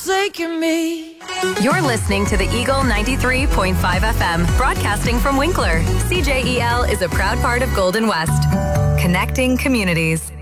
forsaken me. You're listening to the Eagle 93.5 FM, broadcasting from Winkler. CJEL is a proud part of Golden West, connecting communities.